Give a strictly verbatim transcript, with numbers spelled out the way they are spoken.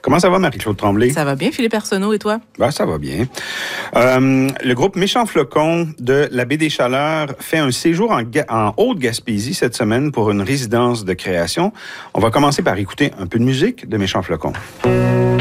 Comment ça va, Marie-Claude Tremblay? Ça va bien, Philippe Arsenault, et toi? Ben, ça va bien. Euh, le groupe Méchant Flocon de la Baie des Chaleurs fait un séjour en, Ga- en Haute-Gaspésie cette semaine pour une résidence de création. On va commencer par écouter un peu de musique de Méchant Flocon.